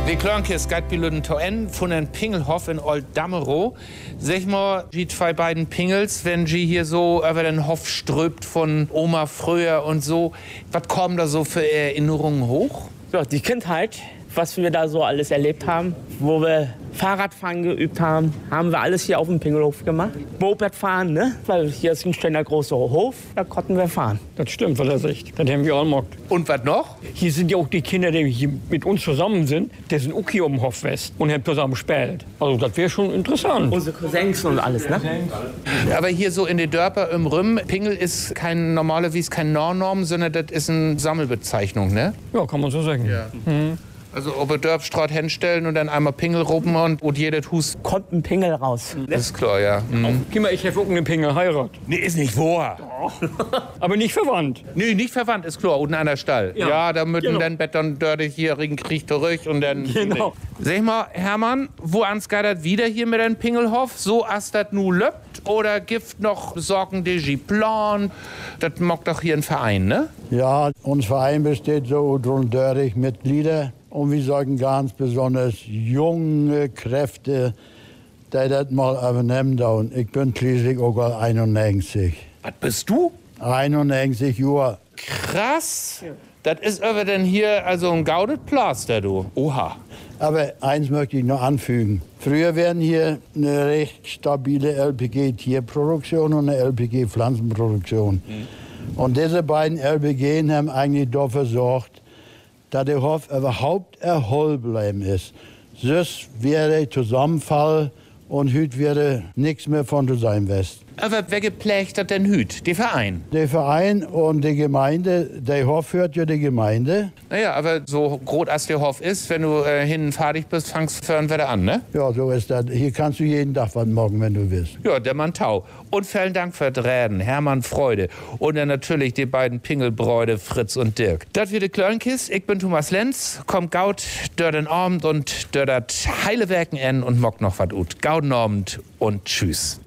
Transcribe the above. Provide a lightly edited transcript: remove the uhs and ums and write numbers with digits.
Die Klörnkes geht bilden Toen von den Pingelhof in Old Damerow. Sag mal, die zwei beiden Pingels, wenn die hier so über den Hof ströbt von Oma früher und so, was kommen da so für Erinnerungen hoch? Ja, die Kindheit, was wir da so alles erlebt haben, wo wir Fahrradfahren geübt haben, haben wir alles hier auf dem Pingelhof gemacht. Moped fahren, ne? Weil hier ist ein ständiger großer Hof, da konnten wir fahren. Das stimmt, was er sagt. Das haben wir auch gemacht. Und was noch? Hier sind ja auch die Kinder, die hier mit uns zusammen sind, die sind auch hier um den Hof West und haben zusammen gespielt. Also das wäre schon interessant. Unsere Cousins und alles, ne? Aber hier so in den Dörper im Rüm, Pingel ist kein normalerweise kein Nornorm, sondern das ist eine Sammelbezeichnung, ne? Ja, kann man so sagen. Ja. Also ob wir Dörpstraat hinstellen und dann einmal Pingel ruppen und jedes Hus. Kommt ein Pingel raus. Das ist klar, ja. Guck mal, ich habe auch einen Pingel Heirat. Nee, ist nicht wahr. Aber nicht verwandt. Nee, nicht verwandt, ist klar, unten an der Stall. Ja, da müssen Genau. dann Beton dördig hier ring kriegt durch und dann. Genau. Sag mal, Hermann, wo ans geht das wieder hier mit dem Pingelhof? So as das nu löppt oder gibt noch Sorgen de Plan? Das mag doch hier ein Verein, ne? Ja, unser Verein besteht so rund 30 Mitglieder. Und wir sagen ganz besonders junge Kräfte, die das mal übernehmen. Und ich bin schließlich auch 91. Was bist du? 91 Jahre. Krass. Das ist aber denn hier also ein gaudet Plaster, du. Oha. Aber eins möchte ich noch anfügen. Früher werden hier eine recht stabile LPG-Tierproduktion und eine LPG-Pflanzenproduktion. Und diese beiden LPG haben eigentlich dafür gesorgt, dass der Hof überhaupt erholt bleiben ist. Sonst wäre Zusammenfall und heute wäre nichts mehr von zu sein West. Aber wer gepflegt hat denn Hüt? Der Verein. Der Verein und die Gemeinde, der Hof hört ja die Gemeinde. Naja, aber so groß als der Hof ist, wenn du hinten fertig bist, fangst du wieder an, ne? Ja, so ist das. Hier kannst du jeden Tag was machen, wenn du willst. Ja, der Mann Tau. Und vielen Dank für das Reden, Hermann Freude. Und dann natürlich die beiden Pingelbräude, Fritz und Dirk. Das wird die Klörnkist. Ich bin Thomas Lenz. Kommt gaut, dör den Abend und dör dat heile Werken en und mock noch wat ut. Gauden Abend und tschüss.